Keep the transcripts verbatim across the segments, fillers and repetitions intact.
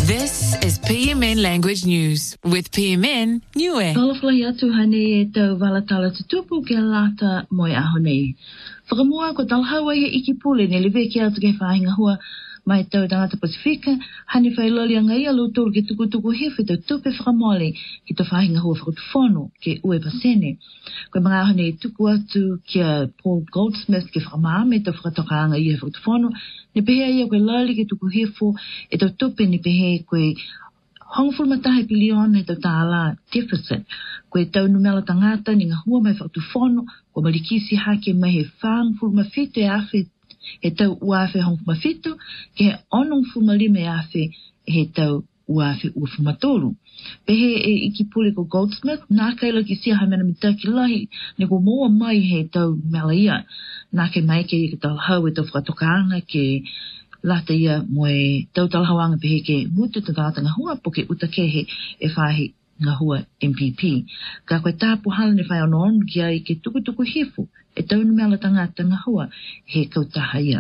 This is P M N Language News with P M N Niue. Kalaflai atu hane e tau walatala tutupu ke lata moe aho nei. Whakamua ko talhawa he iki pule ne liwe ki atu ke whahinga hua mai tau tangata Pasifika, hane whai loli angai alu tolu ke tuku tuku hefe tau tupe whakamole ki tau whahinga hua whakutwhono ke ue pasene. Koe mga aho nei tuku atu kia Paul Goldsmith ke whakamame tau whakatoka anga ia whakutwhono, ne pehea ia koe loli ke tuku hefo e tau tupe ne pehe koe hongful matahe pilion e tau tāla deficit. Koe tau numela tangata ni ngā hua mai whakutwhono, ko malikisi hake mai he whangful mawhito e awhi he tau uawhi hongful mawhito, ke he onongful malime e awhi he tau uawhi uawhi matolu. Pehe e iki pule ko Goldsmith, nā kaila ki sia haimena mi taki lahi, ne ko moa mai he tau mela ia. Nā ke mai ke i ka tau hau e tau whakatokaanga ke lata ia moe tau talhawanga pehe ke mutu tangata ngā hua po ke utakehe e whahi ngā hua M P P. Ka koe tāpu hala ne whai ono onu ki ai ke tuku tuku hifu e tau numela tangata ngā hua he kautaha ia.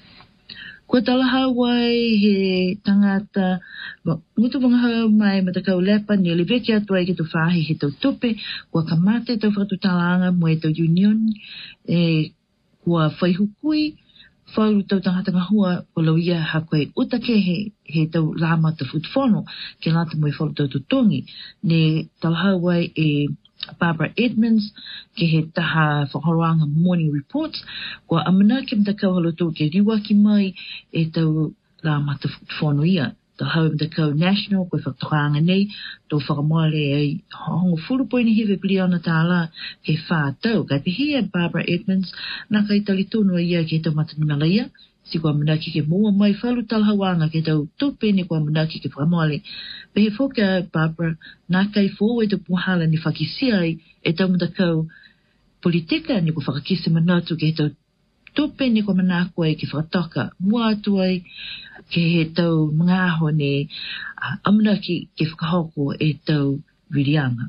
Kua talahawai he tangata mutu wangahau mai matakau lepa ni liweki atu ai ke tu whahi he tau tupe kua kamate tau whakatutalaanga moe tau union e kua whaihukui whauru tau tangata ngā hua o lauia ha koe utakehe he tau lama ta whutwhono ke lata moe whauru tau tutongi. Ne talahawai e Barbara Edmonds ke he taha whakaroanga morning reports kua amana ke mtakau haloto ke riwaki mai e tau lama ta whutwhono ia. Talahau mtakau national koe whakatokaanga nei tau whakamoale ai hongo furupoi ni hewe piliona tāla ke whātau. Kai pihia Barbara Edmonds nā kai talitunu ia ke tau matanimala ia. Si kua manaki ke mua mai whalu talahawanga ke tau tupe ni kua manaki ke whakamoale. Pehe whoka Barbara nā kai fōwe tau puhala ni whakisia ai e tau mtakau politika ni kua whakakisi manatu ke tau tupe ni kua manako ai ke whakatoka. Mua atu ai ke he tau mga aho ne uh, amanaki ke whakahoko e tau Virianga.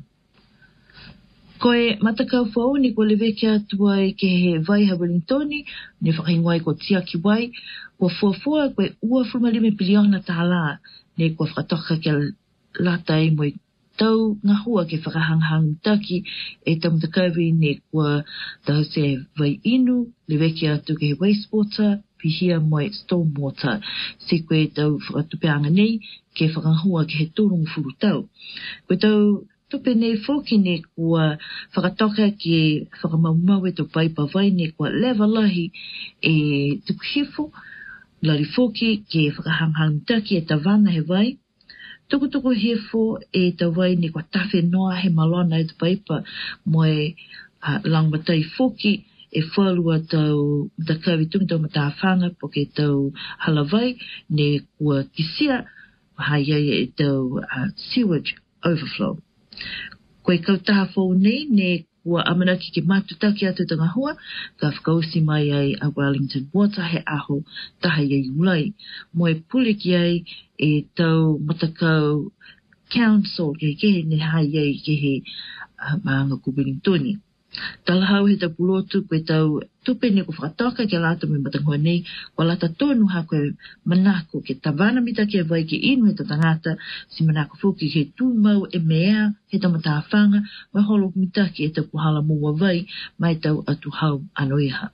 Koe matakau whau ni kua leweke atu ai ke he Vaiha Wellingtoni, ne whakahingwai ko Tiaki Wai, kua fuafua koe ua fulmalime piliona tāla ne kua whakatoka ke lata e moe tau ngā hua ke whakahanghang taki e tau mtakawi ne kua tau se vai inu, leweke atu ke he wastewater, pihia moe stormwater, se koe tau whakatupeanga nei ke whakahua ke he tūrungu furu tau. Koe tau tupe nei whoki ne kua whakatoka ke whakamaumau e tau paipa vai ne kua lewa lahi e tukuhifu, lari whoki ke whakahanghang taki e tawana he vai, tuku tuku hefo e tau vai ne kua tawhi noa he malona e tau paipa moe uh, langmatai whoki e whalua tau mtakawi tungi tau matawhanga po ke tau halawai ne kua kisia hai e tau uh, sewage overflow. Koe kautaha whau nei ne kua amanaki ke matutaki atu tanga hua ka whakausi mai ai a Wellington Water he aho taha iei ulai. Moe puliki ai e tau matakau council ke kehe ne hai iei kehe uh, maanga ku Wellingtoni. Talahau he tau pulotu koe tau tupe ne ko whakatoka ke lata me matangua nei kua lata tonu ha koe manako ke tawana mita ke vai ke inu he tau tangata si manako fuki ke tūmau e mea he tau matawhanga mai holo mita ke e tau puhala mua vai mai tau atu hau anoiha.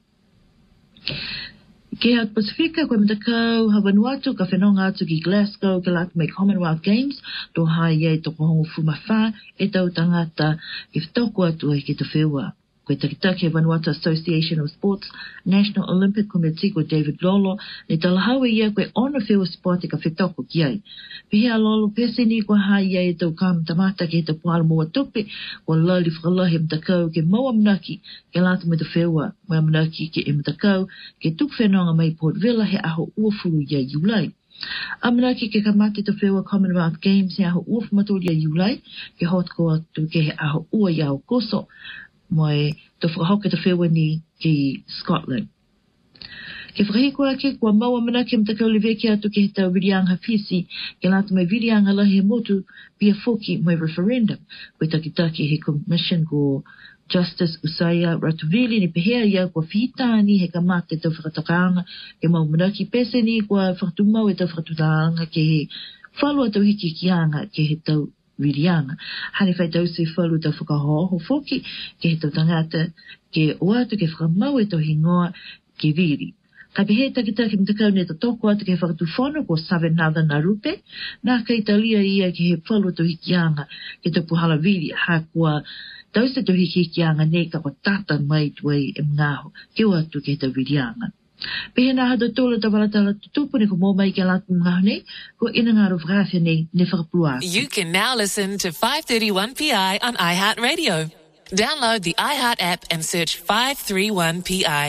Ke hau Pasifika koe matakau Hawanuatu ka whenonga atu ki Glasgow ke lata mai Commonwealth Games to hai iei toko hongo fumawha e tau tangata ke whtoko atu ai ke te whewa. Koe takitaki Vanuatu Association of Sports National Olympic Committee ko David Lolo ne talahawe ia koe ona whewa sport e ka whetoko ki ai. Pihea Lolo pese ni koe hai iei tau kam tamata ke he tau puhala mua tupe ko lali whakalahi mtakau ke maua manaki ke lata me te whewa maua manaki ke e mtakau ke tuk whenonga mai Port Vila he aho uafuru ia iulai. Amanaki ke kamate te whewa Commonwealth Games he aho uafu matori ia iulai ke hotko atu ke he aho ua iau koso moe te whakahoka te whewa ni ki Scotland. Ke whakahikoa ke kua maua mana ke mtakau leweke atu ke he tau Virianga Fisi ke lata mai Virianga lahi he motu pia foki mai referendum. Koe takitaki he commission ko Justice Usaya Ratuvili ni pehea ia kua whitani he kamate tau whakatakaanga ke mau manaki pese ni kua whakatumau e tau whakatutaanga ke he Whalua tau hiki ki anga ke he tau Virianga. Hane whai tau se whalu tau whakahoho foki ke he tau tangata ke o atu ke whakamau e tau hingoa ke viri. Ka pehe takita ki mtakau ne ta toko atu ke whakatu whono ko save nada na rupe, nā kai talia ia ki he whalu tau hikianga ke tau puhala viri ha kua tau se tau hiki hikianga ne ka ko tata mai tuai e mngaho ke o atu ke tau virianga. Pehe nā hata tōla ta walatala tutupu ne ko mō mai ke latu mngaho ne, ko ina ngaro whakawhia ne ne whakapua. You can now listen to five thirty-one P I on iHeartRadio. Download the iHeart app and search five thirty-one P I.